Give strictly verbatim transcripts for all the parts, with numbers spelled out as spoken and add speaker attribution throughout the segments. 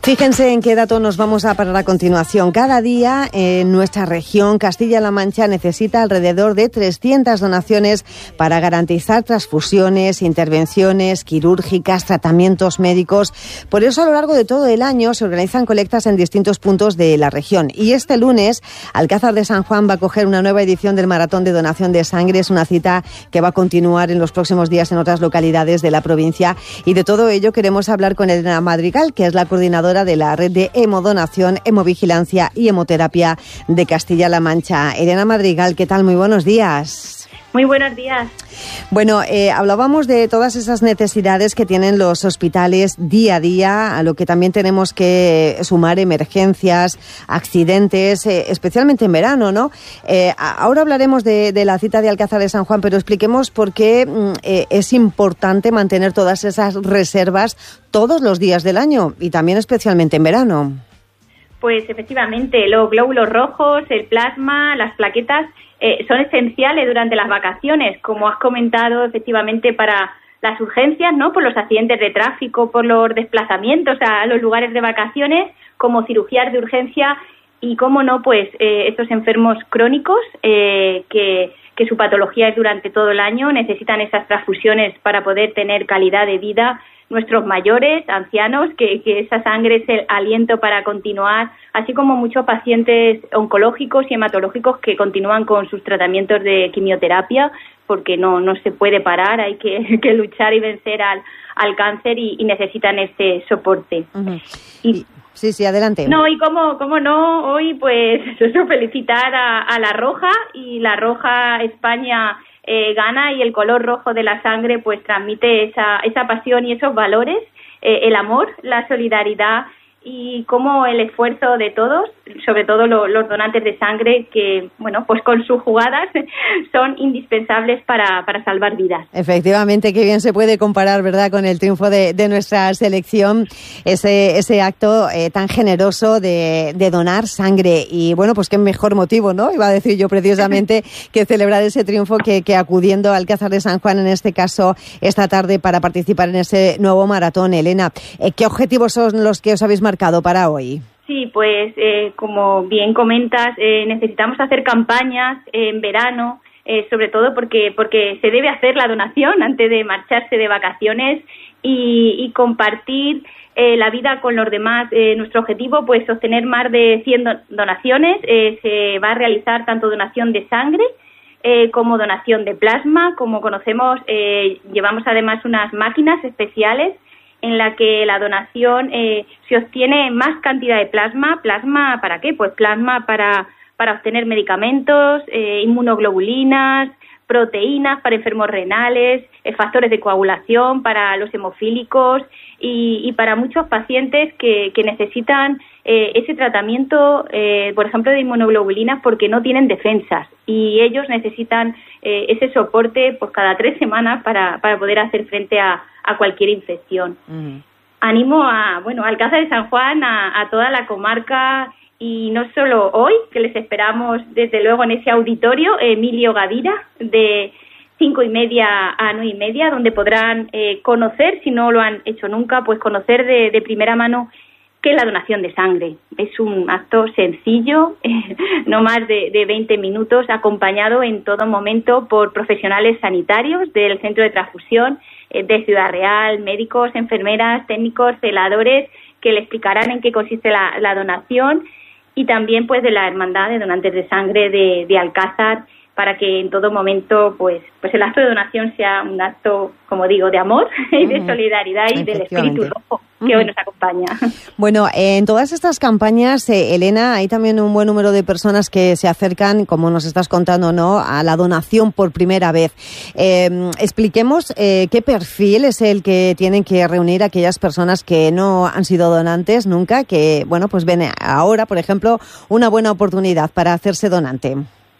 Speaker 1: Fíjense en qué dato nos vamos a parar a continuación. Cada día en nuestra región, Castilla-La Mancha, necesita alrededor de trescientas donaciones para garantizar transfusiones, intervenciones quirúrgicas, tratamientos médicos. Por eso, a lo largo de todo el año se organizan colectas en distintos puntos de la región. Y este lunes, Alcázar de San Juan va a acoger una nueva edición del Maratón de Donación de Sangre. Es una cita que va a continuar en los próximos días en otras localidades de la provincia. Y de todo ello queremos hablar con Elena Madrigal, que es la coordinadora de la red de hemodonación, hemovigilancia y hemoterapia de Castilla-La Mancha. Elena Madrigal, ¿qué tal? Muy buenos días.
Speaker 2: Muy buenos días.
Speaker 1: Bueno, eh, hablábamos de todas esas necesidades que tienen los hospitales día a día, a lo que también tenemos que sumar emergencias, accidentes, eh, especialmente en verano, ¿no? Eh, ahora hablaremos de, de la cita de Alcázar de San Juan, pero expliquemos por qué eh, es importante mantener todas esas reservas todos los días del año y también especialmente en verano.
Speaker 2: Pues efectivamente, los glóbulos rojos, el plasma, las plaquetas eh, son esenciales durante las vacaciones, como has comentado, efectivamente para las urgencias, ¿no? Por los accidentes de tráfico, por los desplazamientos a los lugares de vacaciones, como cirugías de urgencia y, cómo no, pues eh, estos enfermos crónicos eh, que, que su patología es durante todo el año, necesitan esas transfusiones para poder tener calidad de vida. Nuestros mayores, ancianos, que, que esa sangre es el aliento para continuar, así como muchos pacientes oncológicos y hematológicos que continúan con sus tratamientos de quimioterapia, porque no, no se puede parar, hay que, que luchar y vencer al, al cáncer y, y necesitan este soporte.
Speaker 1: Uh-huh. Y, sí, sí, adelante.
Speaker 2: No, y cómo, cómo no, hoy pues eso, felicitar a, a La Roja, y La Roja España Eh, gana, y el color rojo de la sangre pues transmite esa, esa pasión y esos valores, eh, el amor, la solidaridad y como el esfuerzo de todos, sobre todo lo, los donantes de sangre, que bueno, pues con sus jugadas son indispensables para, para salvar vidas.
Speaker 1: Efectivamente, qué bien se puede comparar, ¿verdad?, con el triunfo de, de nuestra selección, ese, ese acto eh, tan generoso de, de donar sangre. Y bueno, pues qué mejor motivo, ¿no? Iba a decir yo precisamente que celebrar ese triunfo que, que acudiendo a Alcázar de San Juan, en este caso, esta tarde para participar en ese nuevo maratón. Elena, eh, ¿qué objetivos son los que os habéis marcado para hoy?
Speaker 2: Sí, pues eh, como bien comentas, eh, necesitamos hacer campañas eh, en verano, eh, sobre todo porque porque se debe hacer la donación antes de marcharse de vacaciones y, y compartir eh, la vida con los demás. Eh, nuestro objetivo, pues, sostener más de cien do- donaciones. Eh, se va a realizar tanto donación de sangre eh, como donación de plasma. Como conocemos, eh, llevamos además unas máquinas especiales en la que la donación eh, se obtiene más cantidad de plasma. ¿Plasma para qué? Pues plasma para, para obtener medicamentos, eh, inmunoglobulinas, proteínas para enfermos renales, eh, factores de coagulación para los hemofílicos y, y para muchos pacientes que, que necesitan eh, ese tratamiento, eh, por ejemplo, de inmunoglobulinas porque no tienen defensas y ellos necesitan eh, ese soporte pues cada tres semanas para, para poder hacer frente a a cualquier infección. Uh-huh. Animo a, bueno, a Alcázar de San Juan, a, a toda la comarca, y no solo hoy, que les esperamos desde luego en ese auditorio Emilio Gavira, de cinco y media a nueve y media, donde podrán eh, conocer, si no lo han hecho nunca, pues conocer de, de primera mano qué es la donación de sangre. Es un acto sencillo, eh, no más de, de veinte minutos, acompañado en todo momento por profesionales sanitarios del centro de transfusión eh, de Ciudad Real, médicos, enfermeras, técnicos, celadores, que le explicarán en qué consiste la, la donación, y también pues de la Hermandad de Donantes de Sangre de, de Alcázar, para que en todo momento pues pues el acto de donación sea un acto, como digo, de amor y de solidaridad y del espíritu rojo que hoy nos acompaña.
Speaker 1: Bueno, en todas estas campañas, eh, Elena, hay también un buen número de personas que se acercan, como nos estás contando, ¿no?, a la donación por primera vez. Eh, expliquemos eh, qué perfil es el que tienen que reunir aquellas personas que no han sido donantes nunca, que, bueno, pues ven ahora, por ejemplo, una buena oportunidad para hacerse donante.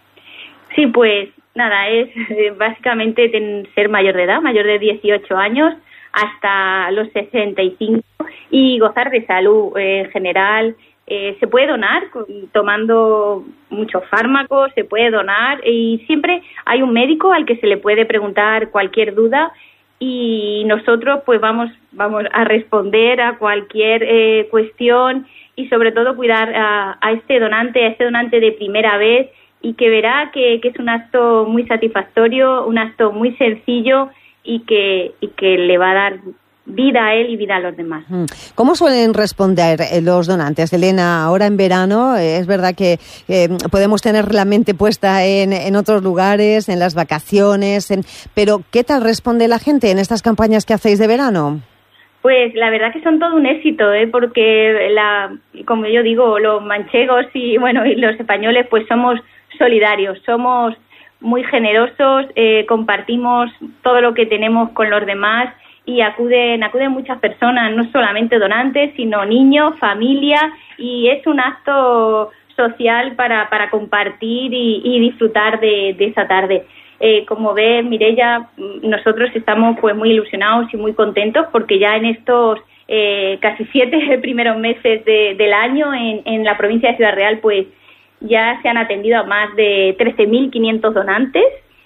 Speaker 2: Sí, pues nada, es eh, básicamente ten, ser mayor de edad, mayor de dieciocho años, hasta los sesenta y cinco, y gozar de salud eh, en general. Eh, se puede donar con, tomando muchos fármacos, se puede donar y siempre hay un médico al que se le puede preguntar cualquier duda, y nosotros pues vamos vamos a responder a cualquier eh, cuestión y sobre todo cuidar a, a este donante, a este donante de primera vez, y que verá que, que es un acto muy satisfactorio, un acto muy sencillo y que, y que le va a dar vida a él y vida a los demás.
Speaker 1: ¿Cómo suelen responder los donantes, Elena? Ahora en verano eh, es verdad que eh, podemos tener la mente puesta en, en otros lugares, en las vacaciones, en, pero ¿qué tal responde la gente en estas campañas que hacéis de verano?
Speaker 2: Pues la verdad que son todo un éxito, ¿eh? Porque la, como yo digo, los manchegos y bueno y los españoles pues somos solidarios, somos muy generosos, eh, compartimos todo lo que tenemos con los demás y acuden acuden muchas personas, no solamente donantes, sino niños, familia, y es un acto social para, para compartir y, y disfrutar de, de esa tarde. Eh, como ves, Mireia, nosotros estamos pues muy ilusionados y muy contentos porque ya en estos eh, casi siete primeros meses de, del año en, en la provincia de Ciudad Real pues ya se han atendido a más de trece mil quinientos donantes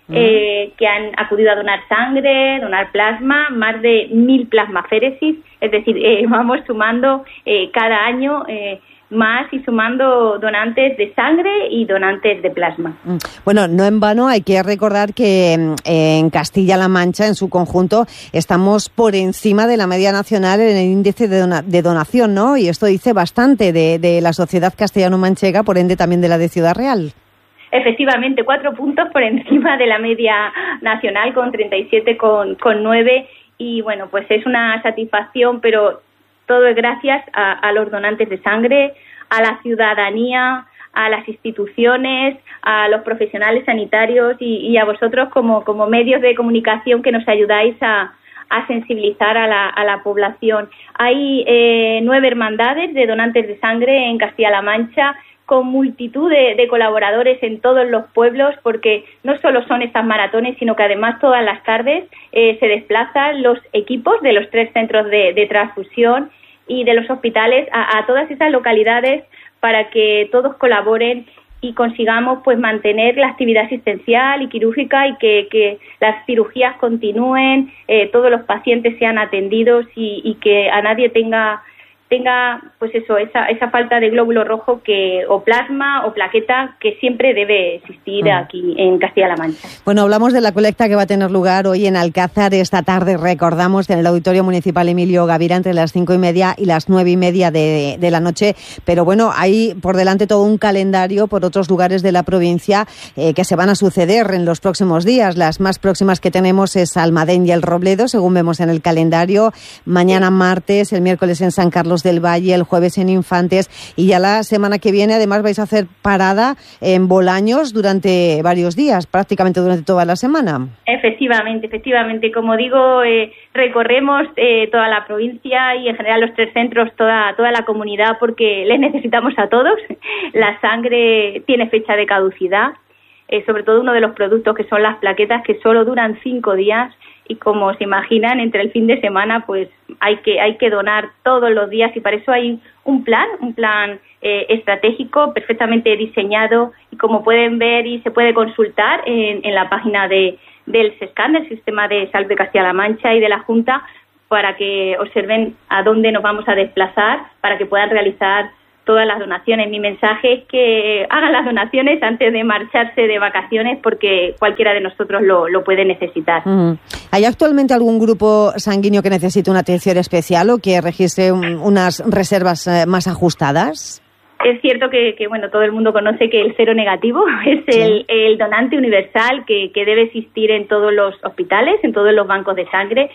Speaker 2: eh, que han acudido a donar sangre, donar plasma, más de mil plasmaféresis, es decir, eh, vamos sumando eh, cada año eh, más y sumando donantes de sangre y donantes de plasma.
Speaker 1: Bueno, no en vano hay que recordar que eh, en Castilla-La Mancha, en su conjunto, estamos por encima de la media nacional en el índice de, dona- de donación, ¿no? Y esto dice bastante de, de la sociedad castellano-manchega, por ende también de la de Ciudad Real.
Speaker 2: Efectivamente, cuatro puntos por encima de la media nacional con treinta y siete coma nueve y bueno, pues es una satisfacción, pero todo es gracias a, a los donantes de sangre, a la ciudadanía, a las instituciones, a los profesionales sanitarios y, y a vosotros como, como medios de comunicación que nos ayudáis a, a sensibilizar a la, a la población. Hay eh, nueve hermandades de donantes de sangre en Castilla-La Mancha, con multitud de, de colaboradores en todos los pueblos, porque no solo son estas maratones, sino que además todas las tardes eh, se desplazan los equipos de los tres centros de, de transfusión y de los hospitales a, a todas esas localidades para que todos colaboren y consigamos pues mantener la actividad asistencial y quirúrgica y que, que las cirugías continúen, eh, todos los pacientes sean atendidos y, y que a nadie tenga tenga pues eso esa esa falta de glóbulo rojo que o plasma o plaqueta que siempre debe existir mm. aquí en Castilla-La Mancha.
Speaker 1: Bueno, hablamos de la colecta que va a tener lugar hoy en Alcázar esta tarde, recordamos, en el Auditorio Municipal Emilio Gavira entre las cinco y media y las nueve y media de, de la noche, pero bueno, hay por delante todo un calendario por otros lugares de la provincia eh, que se van a suceder en los próximos días. Las más próximas que tenemos es Almadén y El Robledo, según vemos en el calendario. Mañana martes, el miércoles en San Carlos del Valle, el jueves en Infantes, y ya la semana que viene además vais a hacer parada en Bolaños durante varios días, prácticamente durante toda la semana.
Speaker 2: Efectivamente, efectivamente. Como digo, eh, recorremos eh, toda la provincia y en general los tres centros, toda, toda la comunidad, porque les necesitamos a todos. La sangre tiene fecha de caducidad, eh, sobre todo uno de los productos que son las plaquetas, que solo duran cinco días. Y como se imaginan, entre el fin de semana pues hay que hay que donar todos los días y para eso hay un plan, un plan eh, estratégico perfectamente diseñado y como pueden ver y se puede consultar en, en la página de del SESCAN, del Sistema de Salud de Castilla-La Mancha y de la Junta, para que observen a dónde nos vamos a desplazar para que puedan realizar todas las donaciones. Mi mensaje es que hagan las donaciones antes de marcharse de vacaciones porque cualquiera de nosotros lo, lo puede necesitar. Mm.
Speaker 1: ¿Hay actualmente algún grupo sanguíneo que necesite una atención especial o que registre un, unas reservas eh, más ajustadas?
Speaker 2: Es cierto que, que bueno todo el mundo conoce que el cero negativo es sí. el, el donante universal que, que debe existir en todos los hospitales, en todos los bancos de sangre,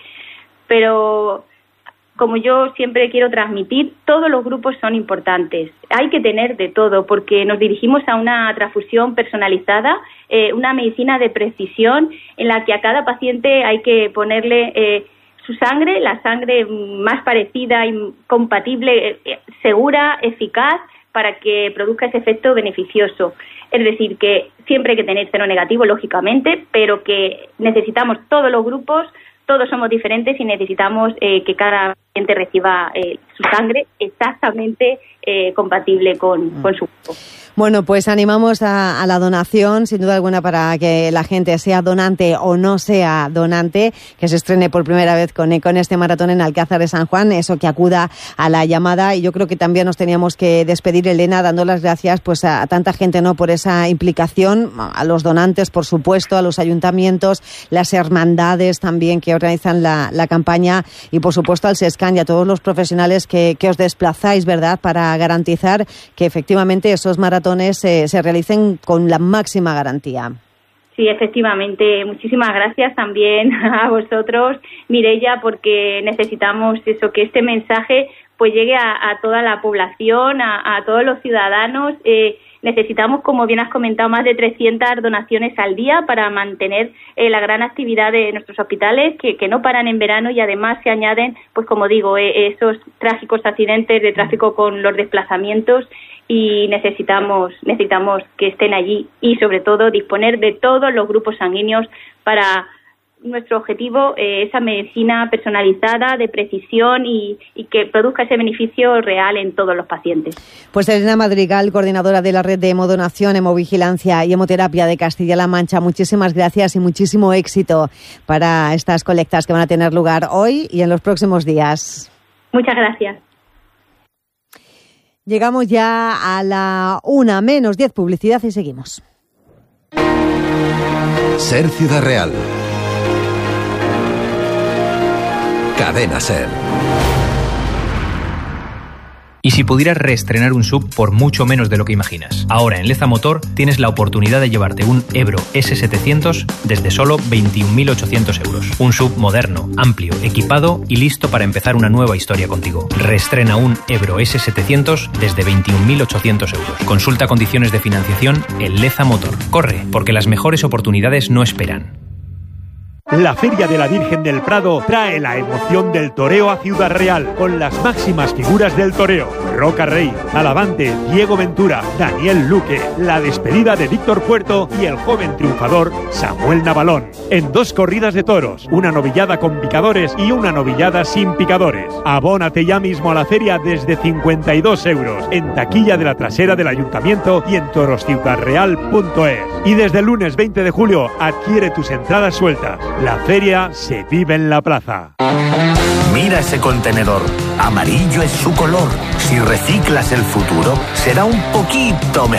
Speaker 2: pero como yo siempre quiero transmitir, todos los grupos son importantes. Hay que tener de todo porque nos dirigimos a una transfusión personalizada, eh, una medicina de precisión en la que a cada paciente hay que ponerle eh, su sangre, la sangre más parecida y compatible, eh, segura, eficaz, para que produzca ese efecto beneficioso. Es decir, que siempre hay que tener cero negativo, lógicamente, pero que necesitamos todos los grupos. Todos somos diferentes y necesitamos eh, que cada paciente reciba eh, su sangre exactamente eh, compatible con, con su grupo.
Speaker 1: Bueno, pues animamos a, a la donación, sin duda alguna, para que la gente sea donante o no sea donante, que se estrene por primera vez con, con este maratón en Alcázar de San Juan, eso, que acuda a la llamada. Y yo creo que también nos teníamos que despedir, Elena, dando las gracias pues a, a tanta gente, ¿no?, por esa implicación, a los donantes, por supuesto, a los ayuntamientos, las hermandades también que organizan la, la campaña, y por supuesto al SESCAN y a todos los profesionales que, que os desplazáis, ¿verdad?, para garantizar que efectivamente esos maratones Se, se realicen con la máxima garantía.
Speaker 2: Sí, efectivamente. Muchísimas gracias también a vosotros, Mireia, porque necesitamos eso, que este mensaje pues llegue a, a toda la población, a, a todos los ciudadanos. Eh, necesitamos, como bien has comentado, más de trescientas donaciones al día para mantener eh, la gran actividad de nuestros hospitales, que, que no paran en verano, y además se añaden, pues como digo, eh, esos trágicos accidentes de tráfico con los desplazamientos. Y necesitamos necesitamos que estén allí, y sobre todo disponer de todos los grupos sanguíneos para nuestro objetivo, eh, esa medicina personalizada, de precisión, y, y que produzca ese beneficio real en todos los pacientes.
Speaker 1: Pues Elena Madrigal, coordinadora de la red de hemodonación, hemovigilancia y hemoterapia de Castilla-La Mancha, muchísimas gracias y muchísimo éxito para estas colectas que van a tener lugar hoy y en los próximos días.
Speaker 2: Muchas gracias.
Speaker 1: Llegamos ya a la una menos diez, publicidad, y seguimos.
Speaker 3: Ser Ciudad Real. Cadena Ser.
Speaker 4: Y si pudieras reestrenar un sub por mucho menos de lo que imaginas. Ahora en Leza Motor tienes la oportunidad de llevarte un Ebro ese setecientos desde solo veintiún mil ochocientos euros. Un sub moderno, amplio, equipado y listo para empezar una nueva historia contigo. Reestrena un Ebro ese setecientos desde veintiún mil ochocientos euros. Consulta condiciones de financiación en Leza Motor. Corre, porque las mejores oportunidades no esperan.
Speaker 5: La Feria de la Virgen del Prado trae la emoción del toreo a Ciudad Real, con las máximas figuras del toreo: Roca Rey, Alavante, Diego Ventura, Daniel Luque, la despedida de Víctor Puerto y el joven triunfador Samuel Navalón. En dos corridas de toros, una novillada con picadores y una novillada sin picadores. Abónate ya mismo a la feria desde cincuenta y dos euros, en taquilla de la trasera del Ayuntamiento y en toros ciudad real punto es. Y desde el lunes veinte de julio adquiere tus entradas sueltas. La feria se vive en la plaza.
Speaker 6: Mira ese contenedor. Amarillo es su color. Si reciclas el futuro, será un poquito mejor.